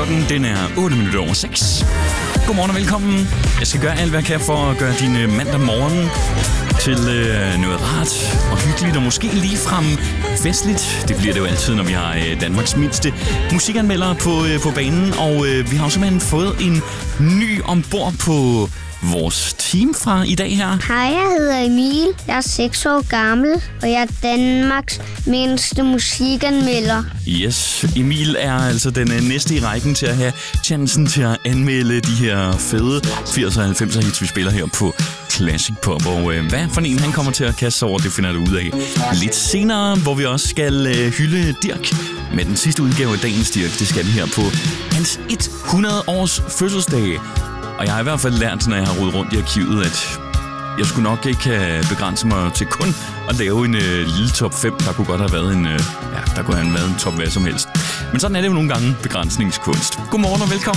Klokken den er 6:08. Godmorgen og velkommen. Jeg skal gøre alt, hvad jeg kan for at gøre din mandag morgen til noget rart og hyggeligt og måske ligefrem festligt. Det bliver det jo altid, når vi har Danmarks mindste musikanmeldere på banen. Og vi har jo simpelthen fået en ny ombord på vores team fra i dag her. Hej, jeg hedder Emil. Jeg er 6 år gammel, og jeg er Danmarks mindste musikanmelder. Yes, Emil er altså den næste i rækken til at have chancen til at anmelde de her fede 80'er og 90'er hits, vi spiller her på Classic Pop. Og hvad for en han kommer til at kaste sig over, det finder du ud af lidt senere, hvor vi også skal hylde Dirch med den sidste udgave af dagens Dirch. Det skal vi her på hans 100 års fødselsdag. Og jeg har i hvert fald lært, når jeg har rodet rundt i arkivet, at jeg skulle nok ikke have begrænset mig til kun at lave en lille top 5. Der kunne godt have været der kunne have været en top hvad som helst. Men sådan er det jo nogle gange begrænsningskunst. Godmorgen og velkommen.